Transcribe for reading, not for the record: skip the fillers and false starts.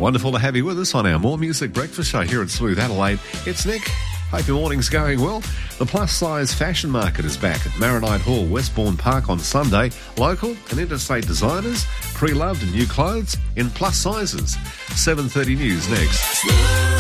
Wonderful to have you with us on our More Music Breakfast Show here at Smooth Adelaide. It's Nick. Hope your morning's going well. The plus-size fashion market is back at Maronite Hall, Westbourne Park on Sunday. Local and interstate designers, pre-loved and new clothes in plus sizes. 7:30 news next.